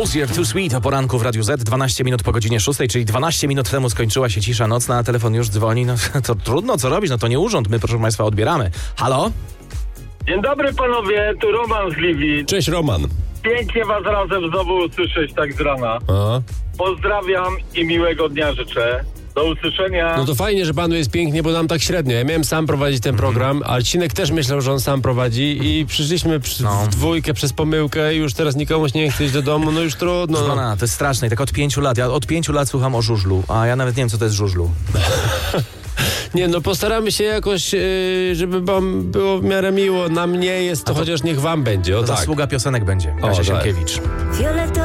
Hozier Too Sweet o poranku w Radiu Z, 12 minut po godzinie 6, czyli 12 minut temu skończyła się cisza nocna, a telefon już dzwoni. No to trudno, co robić? No to nie urząd, my proszę Państwa odbieramy. Halo? Dzień dobry panowie, tu Roman z Liwii. Cześć, Roman. Pięknie was razem znowu usłyszeć tak z rana. A? Pozdrawiam i miłego dnia życzę. Do usłyszenia. No to fajnie, że panu jest pięknie, bo nam tak średnio. Ja miałem sam prowadzić ten program, a Cinek też myślał, że on sam prowadzi i przyszliśmy w dwójkę przez pomyłkę i już teraz nikomu się nie chce iść do domu, no już trudno. Żona, to jest straszne. I tak od 5 lat. Ja od 5 lat słucham o żużlu, a ja nawet nie wiem, co to jest żużlu. Nie, no postaramy się jakoś, żeby wam było w miarę miło. Nam nie jest to, chociaż niech wam będzie. O To tak. zasługa piosenek będzie. Kasia tak. Sienkiewicz.